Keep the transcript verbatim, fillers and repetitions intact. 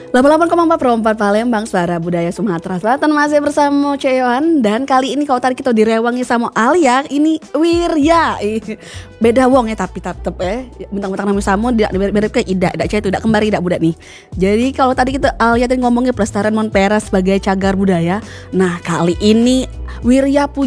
delapan puluh delapan koma empat Pro empat Palembang, Suara Budaya Sumatera Selatan, masih bersama Ceyoan. Dan kali ini kalau tadi kita direwangi sama Alia, ini Wirya. Beda wong ya tapi tetep eh bentang-bentang nama sama tidak mirip ke Ida, tidak cah itu tidak kembali tidak budak nih. Jadi kalau tadi kita Alia tadi ngomongnya pelestarian Monpera sebagai cagar budaya. Nah, kali ini Wirya punya